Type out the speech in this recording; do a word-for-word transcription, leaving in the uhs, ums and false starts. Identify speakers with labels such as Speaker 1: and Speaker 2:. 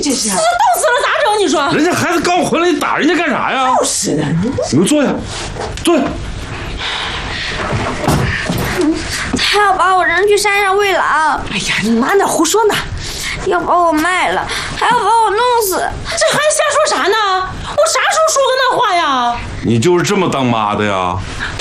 Speaker 1: 这是？这
Speaker 2: 冻死了咋整？你说？
Speaker 3: 人家孩子刚回来，你打人家干啥呀？
Speaker 1: 就是的，
Speaker 3: 你给我坐下，坐下。
Speaker 4: 他要把我扔去山上喂狼。
Speaker 1: 哎呀，你妈那胡说呢！
Speaker 4: 要把我卖了，还要把我弄死。这
Speaker 2: 还瞎说啥呢？我啥时候说过那话呀？
Speaker 3: 你就是这么当妈的呀？